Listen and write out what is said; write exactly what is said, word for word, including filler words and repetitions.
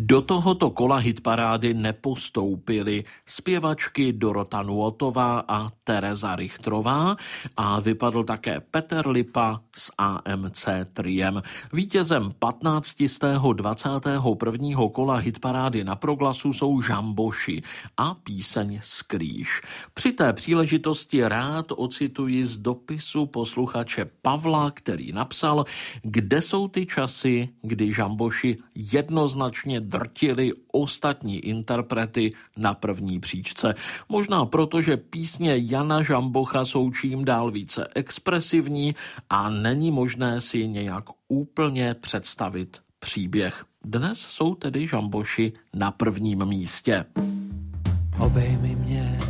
Do tohoto kola hitparády nepostoupily zpěvačky Dorota Nuotová a Tereza Richtrová a vypadl také Petr Lipa s A M C Triem. Vítězem patnáctého dvacátého prvního kola hitparády na Proglasu jsou Žamboši a píseň Skrýž. Při té příležitosti rád ocituji z dopisu posluchače Pavla, který napsal: kde jsou ty časy, kdy Žamboši jednoznačně drtili ostatní interprety na první příčce. Možná proto, že písně Jana Žambocha jsou čím dál více expresivní a není možné si nějak úplně představit příběh. Dnes jsou tedy Žamboši na prvním místě. Obejmi mě,